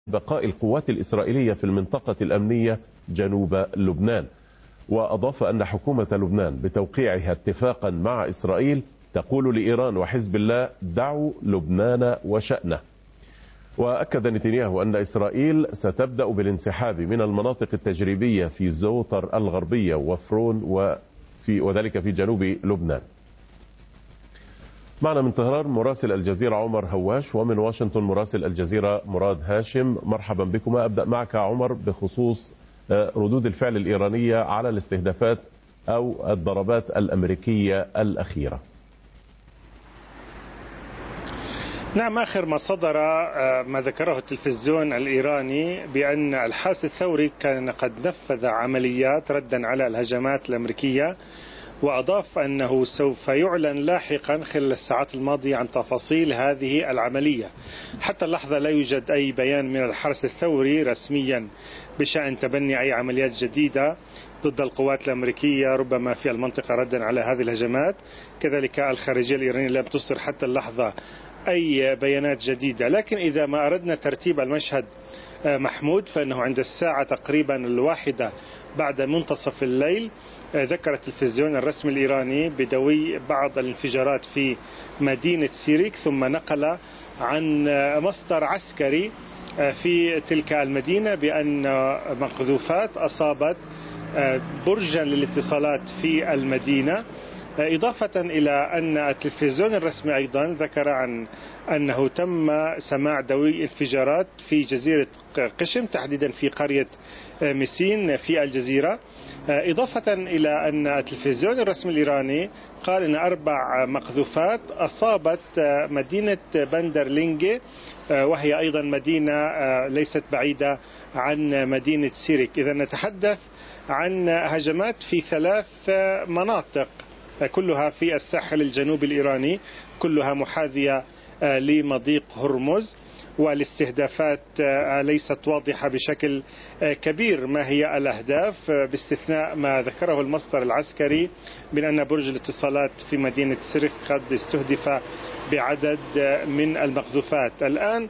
بقاء القوات الإسرائيلية في المنطقة الأمنية جنوب لبنان. وأضاف أن حكومة لبنان بتوقيعها اتفاقا مع إسرائيل تقول لإيران وحزب الله دعوا لبنان وشأنه. وأكد نتنياهو أن إسرائيل ستبدأ بالانسحاب من المناطق التجريبية في زوطر الغربية وفرون وذلك في جنوب لبنان. معنا من طهران مراسل الجزيرة عمر هواش، ومن واشنطن مراسل الجزيرة مراد هاشم. مرحبا بكما. أبدأ معك عمر بخصوص ردود الفعل الإيرانية على الاستهدافات أو الضربات الأمريكية الأخيرة. نعم، آخر ما صدر ما ذكره التلفزيون الإيراني بأن الحرس الثوري كان قد نفذ عمليات ردا على الهجمات الأمريكية، وأضاف أنه سوف يعلن لاحقا خلال الساعات الماضية عن تفاصيل هذه العملية. حتى اللحظة لا يوجد أي بيان من الحرس الثوري رسميا بشأن تبني أي عمليات جديدة ضد القوات الأمريكية ربما في المنطقة ردا على هذه الهجمات. كذلك الخارجية الإيرانية لم تصدر حتى اللحظة أي بيانات جديدة. لكن إذا ما أردنا ترتيب المشهد محمود، فإنه عند الساعة تقريبا 1 بعد منتصف الليل ذكر التلفزيون الرسمي الإيراني بدوي بعض الانفجارات في مدينة سيريك، ثم نقل عن مصدر عسكري في تلك المدينة بأن مقذوفات أصابت برجا للاتصالات في المدينة، إضافة إلى أن التلفزيون الرسمي أيضا ذكر عن أنه تم سماع دوي انفجارات في جزيرة قشم، تحديدا في قرية مسين في الجزيرة. إضافة إلى أن التلفزيون الرسمي الإيراني قال أن 4 مقذوفات أصابت مدينة بندر لينجي، وهي أيضا مدينة ليست بعيدة عن مدينة سيريك. إذا نتحدث عن هجمات في 3 مناطق كلها في الساحل الجنوبي الإيراني، كلها محاذية لمضيق هرمز، والاستهدافات ليست واضحة بشكل كبير ما هي الأهداف، باستثناء ما ذكره المصدر العسكري من أن برج الاتصالات في مدينة سيريك قد استهدف بعدد من المقذوفات. الآن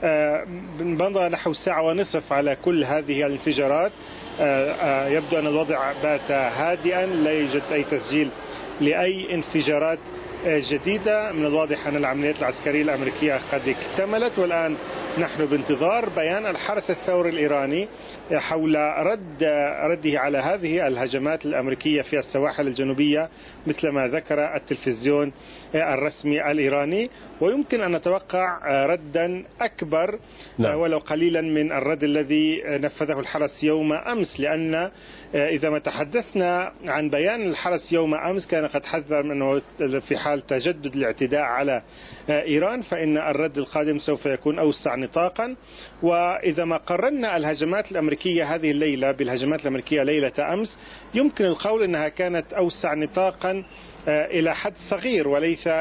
مضى نحو 1.5 ساعة على كل هذه الانفجارات. يبدو أن الوضع بات هادئا، لا يوجد أي تسجيل لأي انفجارات جديدة. من الواضح أن العمليات العسكرية الأمريكية قد اكتملت، والآن نحن بانتظار بيان الحرس الثوري الإيراني حول رده على هذه الهجمات الأمريكية في السواحل الجنوبية مثل ما ذكر التلفزيون الرسمي الإيراني. ويمكن أن نتوقع ردا أكبر ولو قليلا من الرد الذي نفذه الحرس يوم أمس، لأن إذا ما تحدثنا عن بيان الحرس يوم أمس كان قد حذر منه في حال تجدد الاعتداء على إيران فإن الرد القادم سوف يكون أوسع نطاقا. وإذا ما قررنا الهجمات الأمريكية هذه الليلة بالهجمات الأمريكية ليلة أمس، يمكن القول أنها كانت أوسع نطاقا إلى حد صغير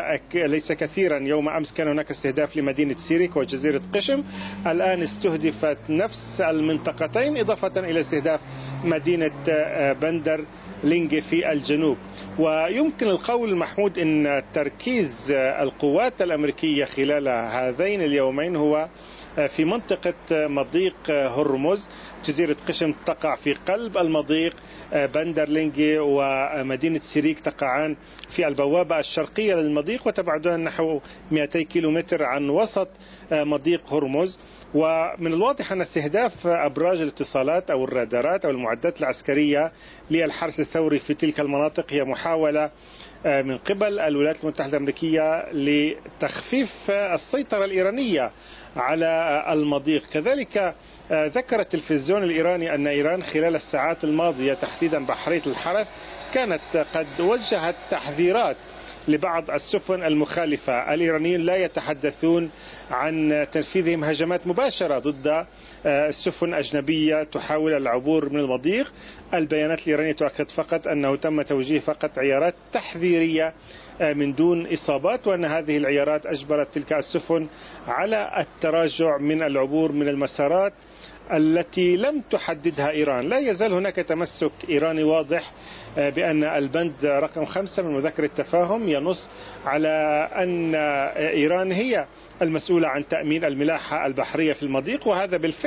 وليس كثيرا. يوم أمس كان هناك استهداف لمدينة سيريك وجزيرة قشم، الآن استهدفت نفس المنطقتين إضافة إلى استهداف مدينة بندر لينجي في الجنوب. ويمكن القول محمود أن تركيز القوات الأمريكية خلال هذين اليومين هو في منطقة مضيق هرمز. جزيرة قشم تقع في قلب المضيق، بندر لينجي ومدينة سيريك تقعان في البوابة الشرقية للمضيق وتبعدان نحو 200 كيلومتر عن وسط مضيق هرمز. ومن الواضح أن استهداف أبراج الاتصالات أو الرادارات أو المعدات العسكرية للحرس الثوري في تلك المناطق هي محاولة من قبل الولايات المتحدة الأمريكية لتخفيف السيطرة الإيرانية على المضيق. كذلك ذكر التلفزيون الإيراني أن إيران خلال الساعات الماضية تحديدا بحرية الحرس كانت قد وجهت تحذيرات لبعض السفن المخالفة. الإيرانيين لا يتحدثون عن تنفيذهم هجمات مباشرة ضد السفن أجنبية تحاول العبور من المضيق. البيانات الإيرانية تؤكد فقط أنه تم توجيه فقط عيارات تحذيرية من دون إصابات، وأن هذه العيارات أجبرت تلك السفن على التراجع من العبور من المسارات التي لم تحددها إيران. لا يزال هناك تمسك إيراني واضح بأن البند رقم 5 من مذكرة التفاهم ينص على أن إيران هي المسؤولة عن تأمين الملاحة البحرية في المضيق، وهذا بالفعل